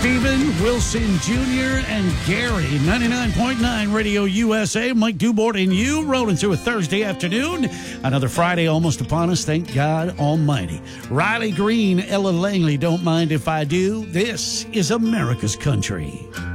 Stephen Wilson Jr. and Gary, 99.9 Radio USA. Mike Dubort and you rolling through a Thursday afternoon. Another Friday almost upon us, thank God Almighty. Riley Green, Ella Langley, Don't Mind If I Do. This is America's Country.